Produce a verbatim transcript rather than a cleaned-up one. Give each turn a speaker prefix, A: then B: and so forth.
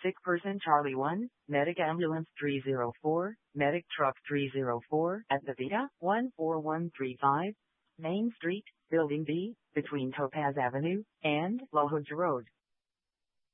A: Sick person Charlie one, Medic Ambulance three zero four, Medic Truck three zero four at the Vita one four one three five, Main Street, Building B, between Topaz Avenue and La Hodge Road.